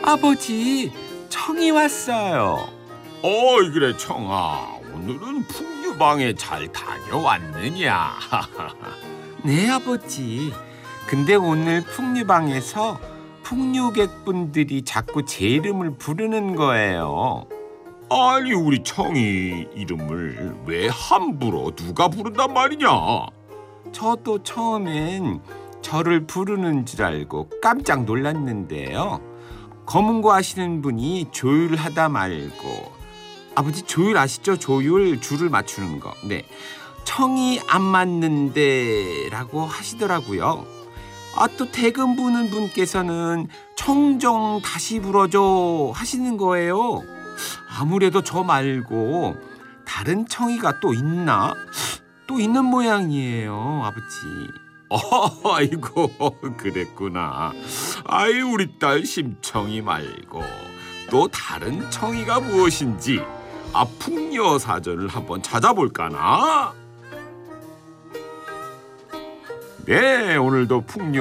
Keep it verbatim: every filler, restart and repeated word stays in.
아버지, 청이 왔어요. 어이 그래 청아, 오늘은 풍류방에 잘 다녀왔느냐? 네, 아버지. 근데 오늘 풍류방에서 풍류객분들이 자꾸 제 이름을 부르는 거예요. 아니 우리 청이 이름을 왜 함부로 누가 부른단 말이냐? 저도 처음엔 저를 부르는 줄 알고 깜짝 놀랐는데요. 검은고 하시는 분이 조율하다 말고, 아버지 조율 아시죠? 조율, 줄을 맞추는 거. 네, 청이 안 맞는데 라고 하시더라고요. 아, 또 대금 부는 분께서는 청 좀 다시 불어줘 하시는 거예요. 아무래도 저 말고 다른 청이가 또 있나? 또 있는 모양이에요, 아버지. 어, 아이고 그랬구나. 아이 우리 딸 심청이 말고 또 다른 청이가 무엇인지 아 풍요 사전을 한번 찾아볼까나? 네, 오늘도 풍요